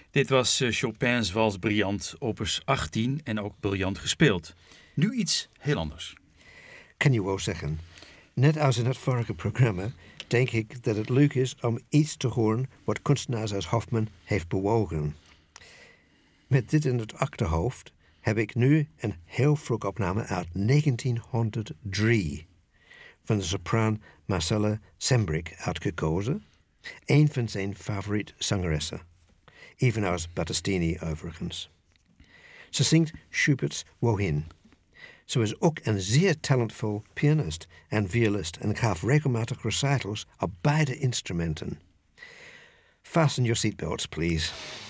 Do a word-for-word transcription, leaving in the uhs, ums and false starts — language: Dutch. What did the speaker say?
Dit was uh, Chopin's Wals Briljant, opus achttien en ook briljant gespeeld. Nu iets heel anders. Kan je wel zeggen. Net als in het vorige programma denk ik dat het leuk is om iets te horen wat kunstenaars als Hofman heeft bewogen. Met dit in het achterhoofd heb ik nu een heel vroeg opname uit negentienhonderddrie van de sopraan Marcella Sembrich uitgekozen, een van zijn favoriete zangeressen, evenals Battistini overigens. Ze zingt Schubert's Wohin. Ze is ook een zeer talentvol pianist en violist en gaf regelmatig recitals op beide instrumenten. Fasten your seatbelts, please.